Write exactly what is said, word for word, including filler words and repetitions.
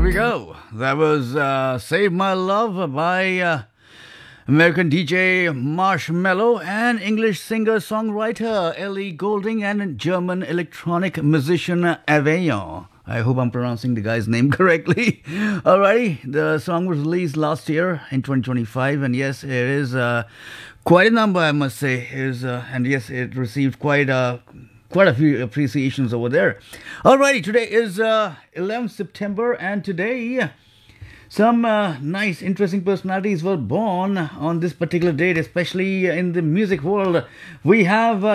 we go. That was uh, Save My Love by uh, American D J Marshmello and English singer-songwriter Ellie Goulding and German electronic musician Aveyron. I hope I'm pronouncing the guy's name correctly. Alrighty, the song was released last year in twenty twenty-five, and yes, it is uh, quite a number, I must say. It is, uh, and yes, it received quite a quite a few appreciations over there. Alrighty, today is uh, eleventh September, and today some uh, nice, interesting personalities were born on this particular date, especially in the music world. We have uh,